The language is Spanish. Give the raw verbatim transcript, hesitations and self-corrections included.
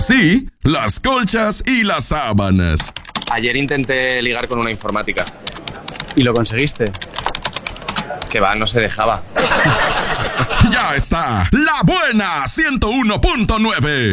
así, las colchas y las sábanas. Ayer intenté ligar con una informática. ¿Y lo conseguiste? Que va, no se dejaba. Ya está, La Buena ciento uno punto nueve.